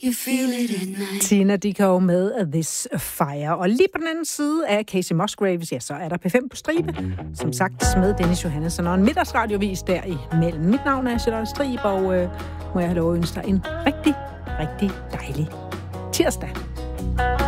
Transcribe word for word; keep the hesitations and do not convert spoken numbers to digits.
You feel it at night. Tina Dickow med This Fire. Og lige på den anden side af Casey Musgraves, ja, så er der P fem på stribe. Som sagt med Dennis Johannesson og en middagsradiovis der imellem. Mit navn er Charlotte Strib, og øh, må jeg have lov at ønske dig en rigtig, rigtig dejlig tirsdag.